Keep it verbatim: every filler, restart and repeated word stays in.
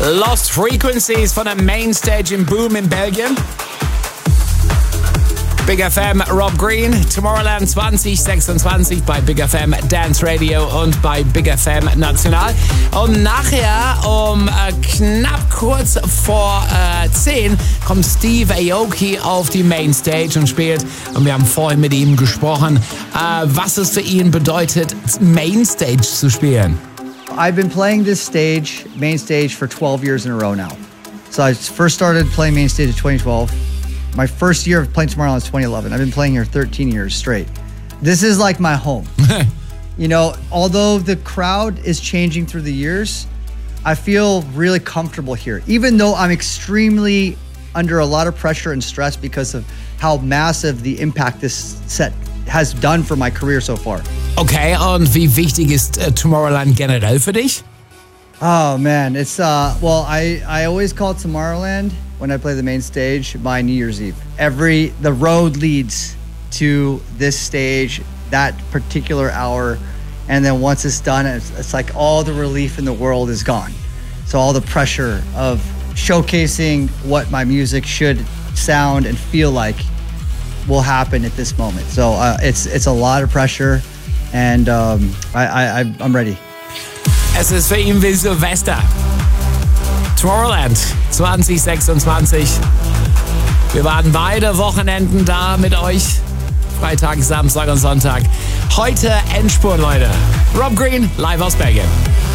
Lost Frequencies von der Mainstage im Boom in Belgien. Big F M, Rob Green, Tomorrowland zwanzig sechsundzwanzig bei Big F M Dance Radio und bei Big F M National. Und nachher um äh, knapp kurz vor äh, zehn kommt Steve Aoki auf die Mainstage und spielt. Und wir haben vorhin mit ihm gesprochen, äh, was es für ihn bedeutet, Mainstage zu spielen. I've been playing this stage, main stage, for twelve years in a row now. So I first started playing main stage in twenty twelve. My first year of playing Tomorrowland was twenty eleven. I've been playing here thirteen years straight. This is like my home. You know, although the crowd is changing through the years, I feel really comfortable here, even though I'm extremely under a lot of pressure and stress because of how massive the impact this set has done for my career so far. Okay, und wie wichtig ist uh, Tomorrowland generell für dich? Oh man, it's uh well I, I always call Tomorrowland when I play the main stage my New Year's Eve. Every the road leads to this stage, that particular hour, and then once it's done, it's, it's like all the relief in the world is gone. So all the pressure of showcasing what my music should sound and feel like will happen at this moment. So uh, it's it's a lot of pressure, and um, I, I I'm ready. Es ist für ihn wie Silvester. Tomorrowland zwanzig sechsundzwanzig. Wir waren beide Wochenenden da mit euch. Freitag, Samstag und Sonntag. Heute Endspurt, Leute. Rob Green, live aus Belgien.